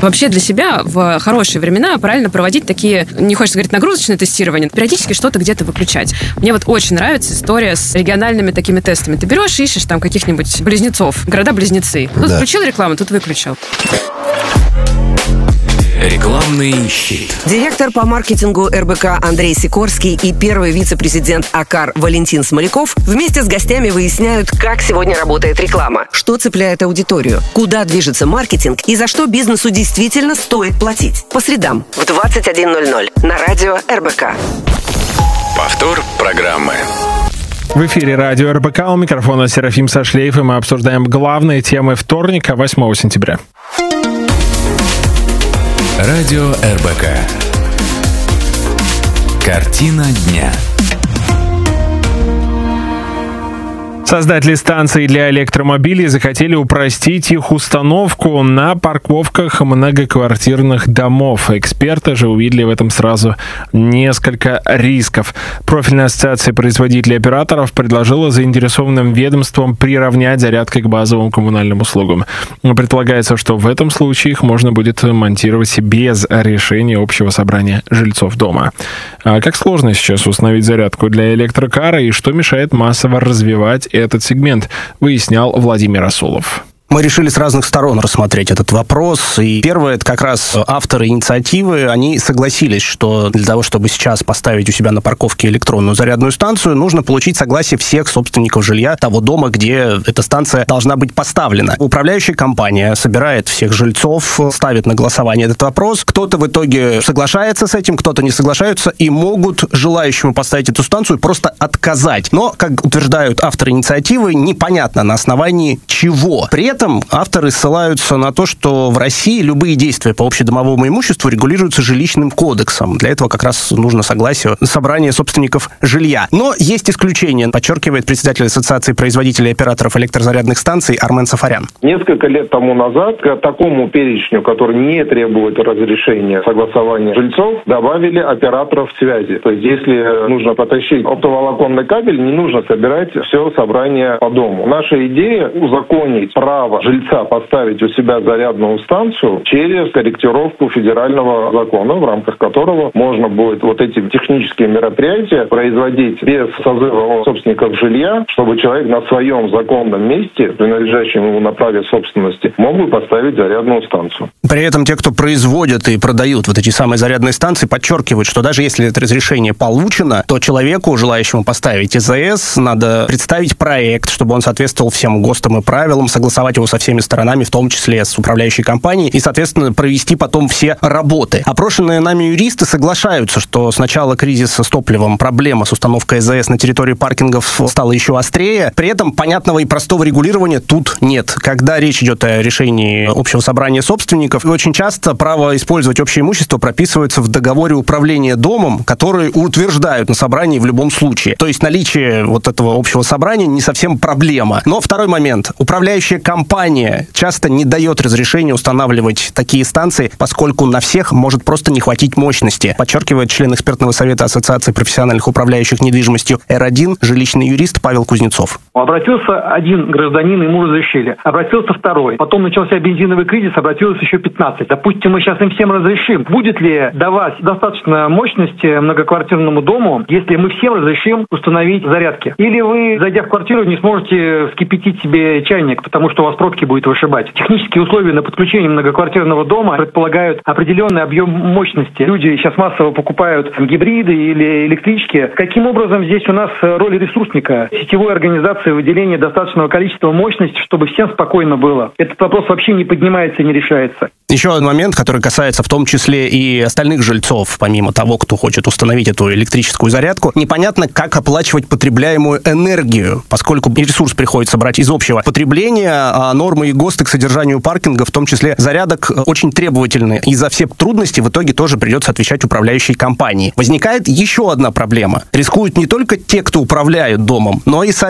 Вообще для себя в хорошие времена правильно проводить такие, не хочется говорить нагрузочное тестирование, периодически что-то где-то выключать. Мне вот очень нравится история с региональными такими тестами. Ты берешь и ищешь там каких-нибудь близнецов, города-близнецы. Тут включил рекламу, тут выключил. Рекламный щит. Директор по маркетингу РБК Андрей Сикорский и первый вице-президент АКАР Валентин Смоляков вместе с гостями выясняют, как сегодня работает реклама, что цепляет аудиторию, куда движется маркетинг и за что бизнесу действительно стоит платить. По средам в 21:00 на радио РБК. Повтор программы. В эфире радио РБК, у микрофона Серафим Сашлеев, и мы обсуждаем главные темы вторника, 8 сентября. Радио РБК. Картина дня. Создатели станций для электромобилей захотели упростить их установку на парковках многоквартирных домов. Эксперты же увидели в этом сразу несколько рисков. Профильная ассоциация производителей и операторов предложила заинтересованным ведомствам приравнять зарядки к базовым коммунальным услугам. Предполагается, что в этом случае их можно будет монтировать без решения общего собрания жильцов дома. А как сложно сейчас установить зарядку для электрокара и что мешает массово развивать этот сегмент, выяснял Владимир Расулов. Мы решили с разных сторон рассмотреть этот вопрос. И первое, это как раз авторы инициативы, они согласились, что для того, чтобы сейчас поставить у себя на парковке электронную зарядную станцию, нужно получить согласие всех собственников жилья того дома, где эта станция должна быть поставлена. Управляющая компания собирает всех жильцов, ставит на голосование этот вопрос. Кто-то в итоге соглашается с этим, кто-то не соглашается, и могут желающему поставить эту станцию просто отказать. Но, как утверждают авторы инициативы, непонятно на основании чего. При этом авторы ссылаются на то, что в России любые действия по общедомовому имуществу регулируются жилищным кодексом. Для этого как раз нужно согласие собрания собственников жилья. Но есть исключения, подчеркивает председатель Ассоциации производителей и операторов электрозарядных станций Армен Сафарян. Несколько лет тому назад к такому перечню, который не требует разрешения согласования жильцов, добавили операторов связи. То есть, если нужно потащить оптоволоконный кабель, не нужно собирать все собрание по дому. Наша идея — узаконить право жильца поставить у себя зарядную станцию через корректировку федерального закона, в рамках которого можно будет вот эти технические мероприятия производить без созыва собственников жилья, чтобы человек на своем законном месте, принадлежащем ему на праве собственности, мог бы поставить зарядную станцию. При этом те, кто производят и продают вот эти самые зарядные станции, подчеркивают, что даже если это разрешение получено, то человеку, желающему поставить ИЗС, надо представить проект, чтобы он соответствовал всем ГОСТам и правилам, согласовать его со всеми сторонами, в том числе с управляющей компанией, и, соответственно, провести потом все работы. Опрошенные нами юристы соглашаются, что с начала кризиса с топливом проблема с установкой ИЗС на территории паркингов стала еще острее. При этом понятного и простого регулирования тут нет. Когда речь идет о решении общего собрания собственников, очень часто право использовать общее имущество прописывается в договоре управления домом, который утверждают на собрании в любом случае. То есть наличие вот этого общего собрания не совсем проблема. Но второй момент. Управляющая компания часто не дает разрешения устанавливать такие станции, поскольку на всех может просто не хватить мощности, подчеркивает член экспертного совета Ассоциации профессиональных управляющих недвижимостью Р1, жилищный юрист Павел Кузнецов. Обратился один гражданин, ему разрешили. Обратился второй. Потом начался бензиновый кризис, обратилось еще 15. Допустим, мы сейчас им всем разрешим. Будет ли давать достаточно мощности многоквартирному дому, если мы всем разрешим установить зарядки? Или вы, зайдя в квартиру, не сможете вскипятить себе чайник, потому что у вас пробки будет вышибать. Технические условия на подключение многоквартирного дома предполагают определенный объем мощности. Люди сейчас массово покупают гибриды или электрички. Каким образом здесь у нас роль ресурсника, сетевой организации выделения достаточного количества мощности, чтобы всем спокойно было? Этот вопрос вообще не поднимается и не решается. Еще один момент, который касается в том числе и остальных жильцов, помимо того, кто хочет установить эту электрическую зарядку. Непонятно, как оплачивать потребляемую энергию, поскольку ресурс приходится брать из общего потребления, а нормы и ГОСТы к содержанию паркинга, в том числе зарядок, очень требовательны. И за все трудности в итоге тоже придется отвечать управляющей компании. Возникает еще одна проблема. Рискуют не только те, кто управляют домом, но и